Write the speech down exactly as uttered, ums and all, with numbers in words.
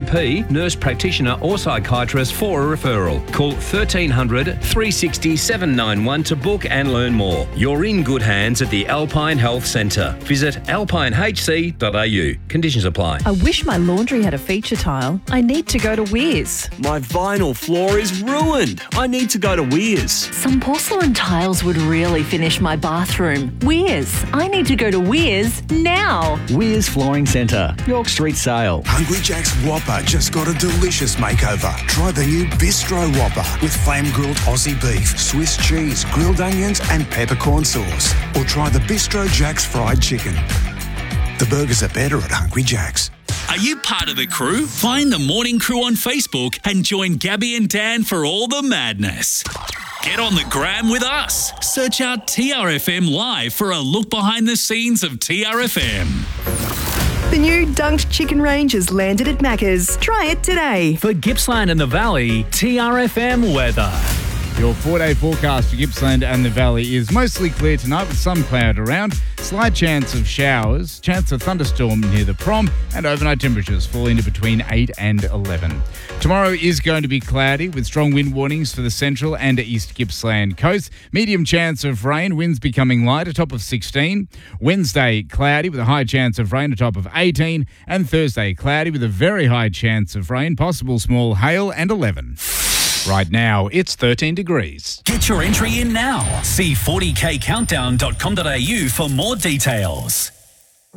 P, nurse practitioner or psychiatrist for a referral. Call thirteen hundred, three sixty, seven ninety-one to book and learn more. You're in good hands at the Alpine Health Centre. Visit alpine h c dot a u. Conditions apply. I wish my laundry had a feature tile. I need to go to Weirs. My vinyl floor is ruined. I need to go to Weirs. Some porcelain tiles would really finish my bathroom. Weirs. I need to go to Weirs now. Weirs Flooring Centre, York Street Sale. Hungry Jack's Whopper just got a delicious makeover. Try the new Bistro Whopper with flame-grilled Aussie beef, Swiss cheese, grilled onions and peppercorn sauce. Or try the Bistro Jack's fried chicken. The burgers are better at Hungry Jack's. Are you part of the crew? Find the Morning Crew on Facebook and join Gabby and Dan for all the madness. Get on the gram with us. Search out T R F M Live for a look behind the scenes of T R F M. The new Dunked Chicken Range has landed at Macca's. Try it today. For Gippsland and the Valley, T R F M weather. Your four-day forecast for Gippsland and the Valley is mostly clear tonight with some cloud around, slight chance of showers, chance of thunderstorm near the prom, and overnight temperatures falling to between eight and eleven. Tomorrow is going to be cloudy with strong wind warnings for the central and east Gippsland coast. Medium chance of rain, winds becoming light, a top of sixteen. Wednesday, cloudy with a high chance of rain, a top of eighteen. And Thursday, cloudy with a very high chance of rain, possible small hail, and eleven. Right now, it's thirteen degrees. Get your entry in now. See forty k countdown dot com dot a u for more details.